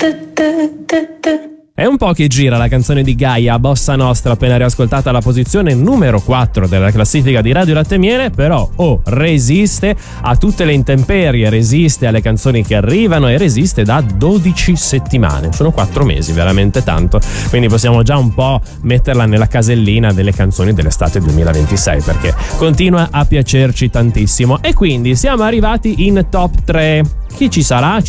È un po' che gira la canzone di Gaia, Bossa Nostra, appena riascoltata alla posizione numero 4 della classifica di Radio Latte e Miele, però resiste a tutte le intemperie, resiste alle canzoni che arrivano e resiste da 12 settimane. Sono 4 mesi, veramente tanto, quindi possiamo già un po' metterla nella casellina delle canzoni dell'estate 2026, perché continua a piacerci tantissimo. E quindi siamo arrivati in top 3. Chi ci sarà?